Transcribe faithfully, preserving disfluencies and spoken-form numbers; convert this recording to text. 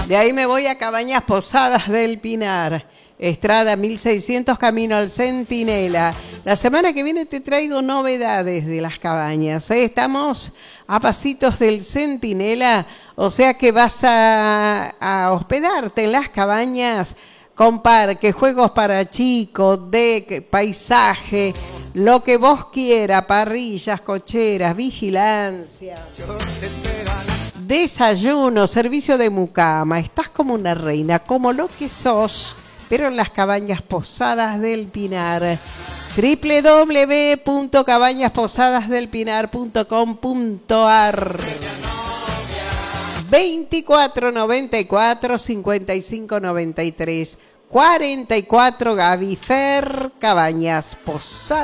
De ahí me voy a Cabañas Posadas del Pinar. Estrada mil seiscientos, camino al Centinela. La semana que viene te traigo novedades de las cabañas, ¿eh? Estamos a pasitos del Centinela, o sea que vas a, a hospedarte en las cabañas con parque, juegos para chicos, deck, paisaje, lo que vos quieras, parrillas, cocheras, vigilancia, desayuno, servicio de mucama. Estás como una reina, como lo que sos, pero en las Cabañas Posadas del Pinar. doble u doble u doble u punto cabañas posadas del pinar punto com punto a r. veinticuatro noventa y cuatro, cincuenta y cinco noventa y tres, cuarenta y cuatro Gavifer, Cabañas Posadas.